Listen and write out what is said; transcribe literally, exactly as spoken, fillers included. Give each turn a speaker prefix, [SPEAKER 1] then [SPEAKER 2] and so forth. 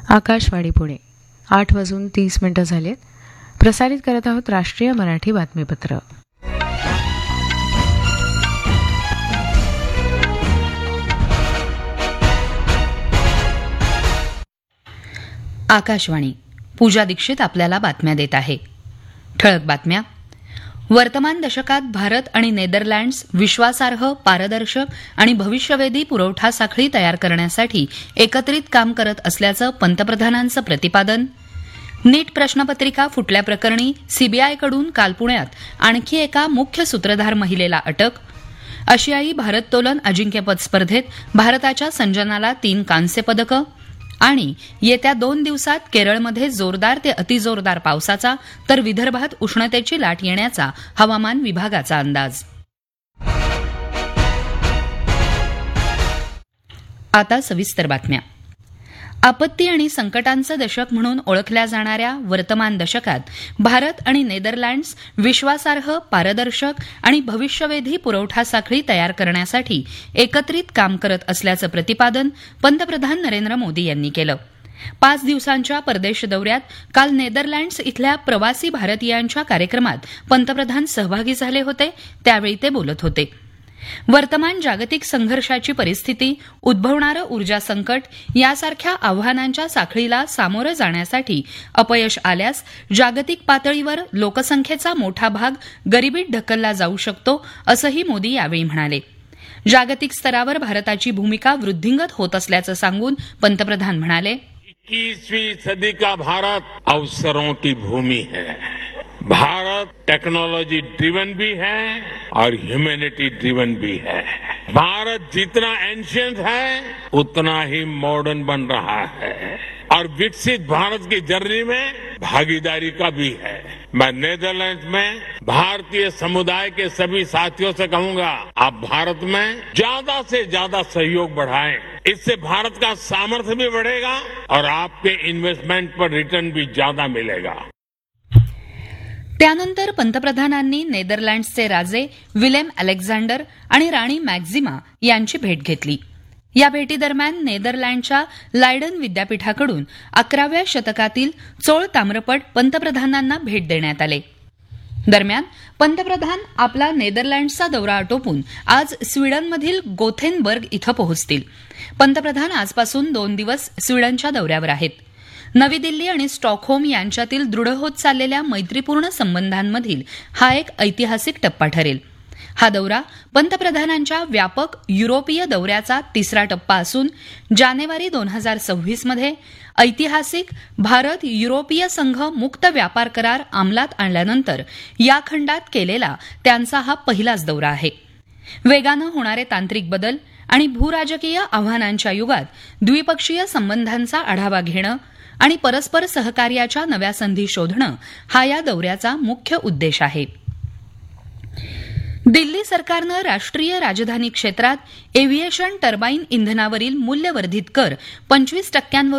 [SPEAKER 1] आकाशवाणी पुणे आठ वाजून तीस मिनिटं झालेत. प्रसारित करत आहोत राष्ट्रीय मराठी बातमीपत्र.
[SPEAKER 2] आकाशवाणी. पूजा दीक्षित आपल्याला बातम्या देत आहे. ठळक बातम्या. वर्तमान दशकात भारत आणि नेदरलँड्स विश्वासार्ह, पारदर्शक आणि भविष्यवेधी पुरवठा साखळी तयार करण्यासाठी एकत्रित काम करत असल्याचं पंतप्रधानांचं प्रतिपादन. नीट प्रश्नपत्रिका फुटल्याप्रकरणी सीबीआयकडून काल पुण्यात आणखी एका मुख्य सूत्रधार महिलेला अटक. आशियाई भारोत्तोलन अजिंक्यपद स्पर्धेत भारताच्या संजनाला तीन कांस्य पदकं. आणि येत्या दोन दिवसात केरळमध्ये जोरदार ते अतिजोरदार पावसाचा तर विदर्भात उष्णतेची लाट येण्याचा हवामान विभागाचा अंदाज. आता सविस्तर बातम्या. आपत्ती आणि संकटांचं दशक म्हणून ओळखल्या जाणाऱ्या वर्तमान दशकात भारत आणि नेदरलँड्स विश्वासार्ह, पारदर्शक आणि भविष्यवेधी पुरवठा साखळी तयार करण्यासाठी एकत्रित काम करत असल्याचं प्रतिपादन पंतप्रधान नरेंद्र मोदी यांनी केलं. पाच दिवसांच्या परदेश दौऱ्यात काल नेदरलँड्स इथल्या प्रवासी भारतीयांच्या कार्यक्रमात पंतप्रधान सहभागी झाले होते. त्यावेळी ते बोलत होते. वर्तमान जागतिक संघर्षाची परिस्थिती, उद्भवणारं ऊर्जा संकट यासारख्या आव्हानांच्या साखळीला सामोरं जाण्यासाठी अपयश आल्यास जागतिक पातळीवर लोकसंख्येचा मोठा भाग गरिबीत ढकलला जाऊ शकतो, असंही मोदी यावेळी म्हणाले. जागतिक स्तरावर भारताची भूमिका वृद्धिंगत होत असल्याचं सांगून पंतप्रधान म्हणाले,
[SPEAKER 3] इक्कीसवीं सदी का भारत अवसरों की भूमि है. भारत टेक्नोलॉजी ड्रिवन भी है और ह्यूमैनिटी ड्रिवन भी है. भारत जितना एंशियंट है उतना ही मॉडर्न बन रहा है और विकसित भारत की जर्नी में भागीदारी का भी है. मैं नेदरलैंड्स में भारतीय समुदाय के सभी साथियों से कहूंगा, आप भारत में ज्यादा से ज्यादा सहयोग बढ़ाएं. इससे भारत का सामर्थ्य भी बढ़ेगा और आपके इन्वेस्टमेंट पर रिटर्न भी ज्यादा मिलेगा.
[SPEAKER 2] त्यानंतर पंतप्रधानांनी नेदरलँड्सचे राजे विलेम अलेक्झांडर आणि राणी मॅक्झिमा यांची भेट घेतली. या भेटीदरम्यान नेदरलँडच्या लायडन विद्यापीठाकडून अकराव्या शतकातील चोळ ताम्रपट पंतप्रधानांना भेट देण्यात आले. दरम्यान पंतप्रधान आपला नेदरलँड्सचा दौरा आटोपून आज स्वीडनमधील गोथेनबर्ग इथं पोहोचतील. पंतप्रधान आजपासून दोन दिवस स्वीडनच्या दौऱ्यावर आहेत. नवी दिल्ली आणि स्टॉकहोम यांच्यातील दृढ होत चाललेल्या मैत्रीपूर्ण संबंधांमधील हा एक ऐतिहासिक टप्पा ठरेल. हा दौरा पंतप्रधानांच्या व्यापक युरोपीय दौऱ्याचा तिसरा टप्पा असून जानेवारी दोन हजार सव्वीसमध्ये ऐतिहासिक भारत युरोपीय संघ मुक्त व्यापार करार अंमलात आणल्यानंतर या खंडात केलेला त्यांचा हा पहिलाच दौरा आहे. वेगानं होणारे तांत्रिक बदल आणि भूराजकीय आव्हानांच्या युगात द्विपक्षीय संबंधांचा आढावा घेणं आणि परस्पर सहकार्याच्या नव्या संधी शोधणं हा या दौऱ्याचा मुख्य उद्देश आहे. दिल्ली सरकारनं राष्ट्रीय राजधानी क्षेत्रात एव्हिएशन टर्बाईन इंधनावरील मूल्यवर्धित कर पंचवीस टक्क्यांवरून